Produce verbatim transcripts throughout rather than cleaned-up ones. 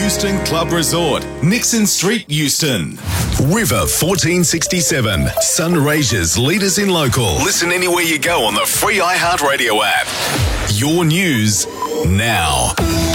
Euston Club Resort, Nixon Street, Euston. River fourteen sixty-seven, Sunraysia's leaders in local. Listen anywhere you go on the free iHeartRadio app. Your news now.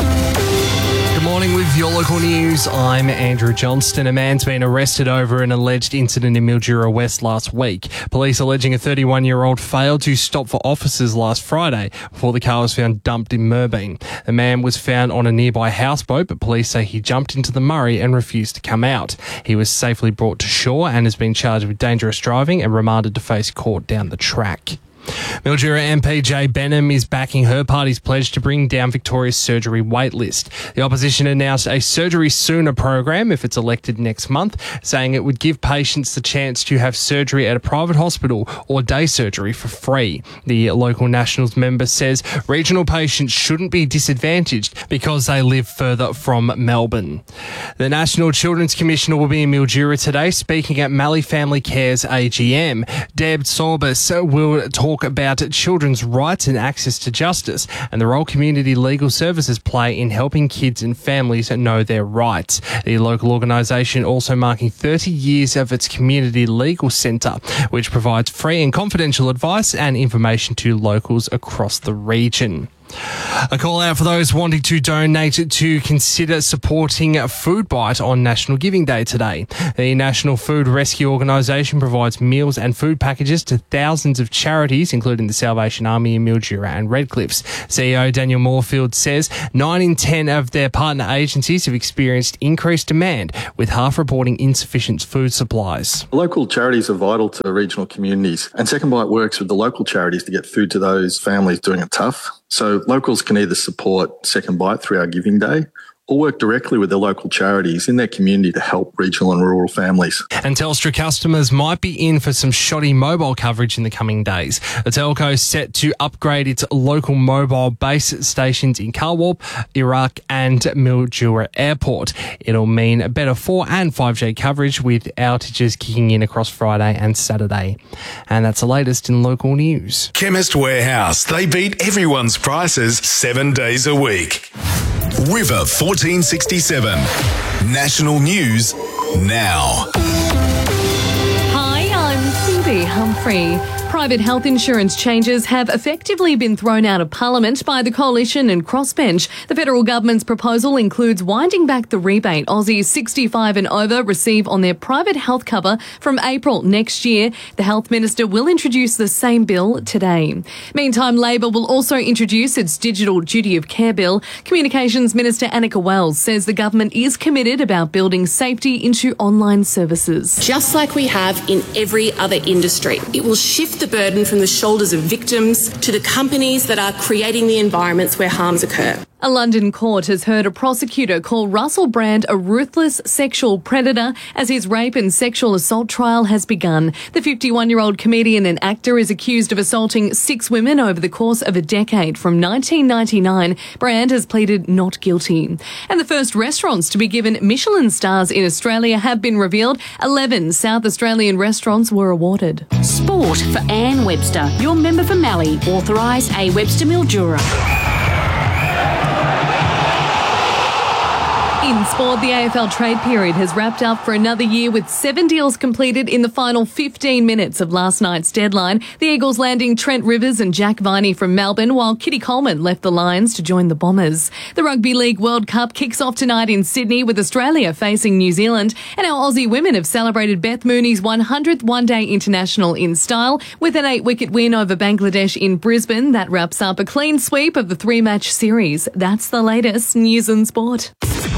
Good morning with your local news. I'm Andrew Johnston. A man's been arrested over an alleged incident in Mildura West last week. Police alleging a thirty-one-year-old failed to stop for officers last Friday before the car was found dumped in Merbeen. The man was found on a nearby houseboat, but police say he jumped into the Murray and refused to come out. He was safely brought to shore and has been charged with dangerous driving and remanded to face court down the track. Mildura M P Jay Benham is backing her party's pledge to bring down Victoria's surgery wait list. The opposition announced a Surgery Sooner program if it's elected next month, saying it would give patients the chance to have surgery at a private hospital or day surgery for free. The local Nationals member says regional patients shouldn't be disadvantaged because they live further from Melbourne. The National Children's Commissioner will be in Mildura today, speaking at Mallee Family Care's A G M. Deb Sorbus will talk about children's rights and access to justice and the role community legal services play in helping kids and families know their rights. The local organisation also marking thirty years of its community legal centre, which provides free and confidential advice and information to locals across the region. A call out for those wanting to donate to consider supporting Food Bite on National Giving Day today. The National Food Rescue Organisation provides meals and food packages to thousands of charities, including the Salvation Army in Mildura and Redcliffs. C E O Daniel Moorfield says nine in ten of their partner agencies have experienced increased demand, with half reporting insufficient food supplies. Local charities are vital to regional communities, and Second Bite works with the local charities to get food to those families doing it tough. So locals can either support Second Bite through our Giving Day or work directly with their local charities in their community to help regional and rural families. And Telstra customers might be in for some shoddy mobile coverage in the coming days. The telco is set to upgrade its local mobile base stations in Carwarp, Iraq and Mildura Airport. It'll mean better four and five G coverage, with outages kicking in across Friday and Saturday. And that's the latest in local news. Chemist Warehouse. They beat everyone's prices seven days a week. River fourteen sixty-seven. National News now. Hi, I'm Cindy Humphrey. Private health insurance changes have effectively been thrown out of Parliament by the Coalition and Crossbench. The federal government's proposal includes winding back the rebate Aussies sixty-five and over receive on their private health cover from April next year. The Health Minister will introduce the same bill today. Meantime, Labor will also introduce its Digital Duty of Care bill. Communications Minister Annika Wells says the government is committed about building safety into online services. Just like we have in every other industry, it will shift the burden from the shoulders of victims to the companies that are creating the environments where harms occur. A London court has heard a prosecutor call Russell Brand a ruthless sexual predator as his rape and sexual assault trial has begun. The fifty-one-year-old comedian and actor is accused of assaulting six women over the course of a decade from nineteen ninety-nine. Brand has pleaded not guilty. And the first restaurants to be given Michelin stars in Australia have been revealed. eleven South Australian restaurants were awarded. Sport for Anne Webster, your member for Mallee. Authorise A Webster Mildura. In sport, the A F L trade period has wrapped up for another year with seven deals completed in the final fifteen minutes of last night's deadline. The Eagles landing Trent Rivers and Jack Viney from Melbourne, while Kitty Coleman left the Lions to join the Bombers. The Rugby League World Cup kicks off tonight in Sydney with Australia facing New Zealand. And our Aussie women have celebrated Beth Mooney's one hundredth one-day international in style with an eight-wicket win over Bangladesh in Brisbane. That wraps up a clean sweep of the three-match series. That's the latest news and sport.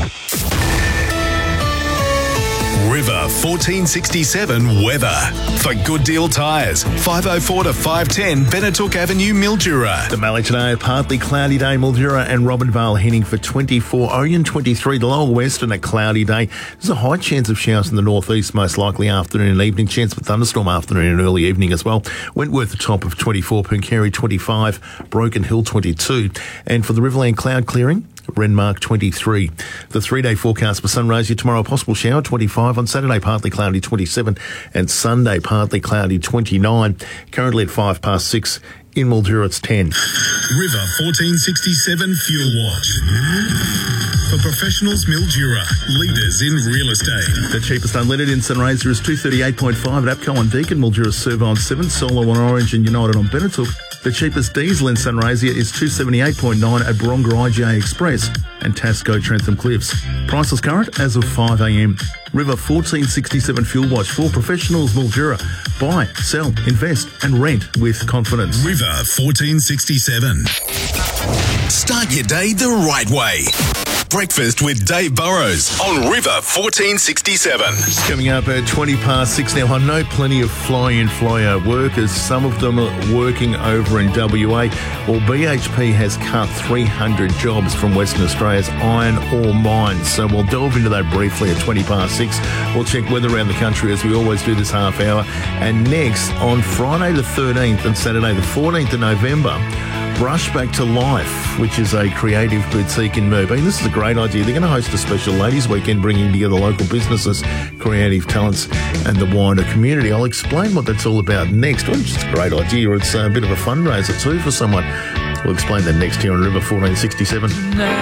River fourteen sixty-seven weather. For Good Deal Tyres, five oh four to five ten Benetook Avenue, Mildura. The Mallee today, a partly cloudy day. Mildura and Robinvale heading for twenty-four. Orion twenty-three. The lower western, a cloudy day. There's a high chance of showers in the northeast, most likely afternoon and evening. Chance of thunderstorm afternoon and early evening as well. Wentworth, the top of twenty-four. Pooncarie twenty-five. Broken Hill twenty-two. And for the Riverland, cloud clearing. Renmark twenty-three. The three-day forecast for Sunraysia tomorrow, possible shower twenty-five. On Saturday, partly cloudy twenty-seven. And Sunday, partly cloudy twenty-nine. Currently at five past six. In Mildura, it's ten. River fourteen sixty-seven Fuel Watch. for Professionals Mildura, leaders in real estate. The cheapest unleaded in Sunraysia is two thirty-eight point five at APCO on Deakin, Mildura Servo on seven, Solo on Orange and United on Benetook. The cheapest diesel in Sunraysia is two seventy-eight point nine at Baronga I J Express and Tasco Trentham Cliffs. Prices current as of five a m. River fourteen sixty-seven Fuel Watch for Professionals Mildura. Buy, sell, invest and rent with confidence. River fourteen sixty-seven. Start your day the right way. Breakfast with Dave Burrows on River fourteen sixty-seven. It's coming up at twenty past six now. I know plenty of fly-in, fly-out workers. Some of them are working over in W A. Well, B H P has cut three hundred jobs from Western Australia's iron ore mines. So we'll delve into that briefly at twenty past six. We'll check weather around the country as we always do this half hour. And next, on Friday the thirteenth and Saturday the fourteenth of November, Brush Back to Life, which is a creative boutique in Moorbeen. This is a great idea. They're going to host a special ladies' weekend bringing together local businesses, creative talents and the wider community. I'll explain what that's all about next. Well, it's just a great idea. It's a bit of a fundraiser too for someone. We'll explain that next here on River fourteen sixty-seven.